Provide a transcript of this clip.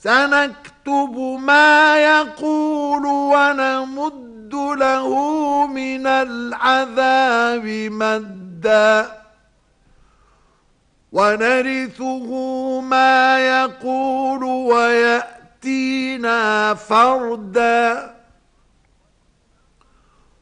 سنكتب ما يقول ونمد له من العذاب مدا ونرثه ما يقول ويأتينا فردا